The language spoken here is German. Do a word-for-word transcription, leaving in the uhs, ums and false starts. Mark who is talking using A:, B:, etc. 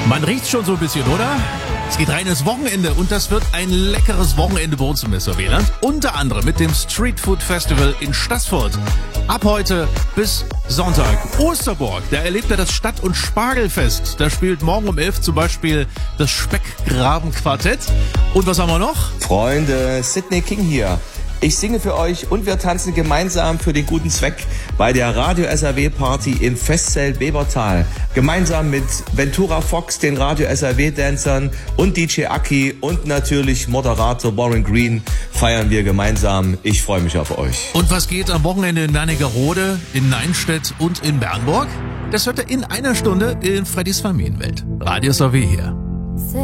A: Man riecht schon so ein bisschen, oder? Es geht rein ins Wochenende und das wird ein leckeres Wochenende bei uns im S R W-Land. Unter anderem mit dem Street Food Festival in Staßfurt. Ab heute bis Sonntag. Osterburg, da erlebt er das Stadt- und Spargelfest. Da spielt morgen um elf zum Beispiel das Speckgrabenquartett. Und was haben wir noch?
B: Freunde, Sydney King hier. Ich singe für euch und wir tanzen gemeinsam für den guten Zweck bei der Radio S R W Party im Festzelt Bebertal. Gemeinsam mit Ventura Fox, den Radio S R W Dancern und D J Aki und natürlich Moderator Warren Green feiern wir gemeinsam. Ich freue mich auf euch.
A: Und was geht am Wochenende in Wernigerode, in Neinstedt und in Bernburg? Das hört ihr in einer Stunde in Freddys Familienwelt. Radio S R W hier.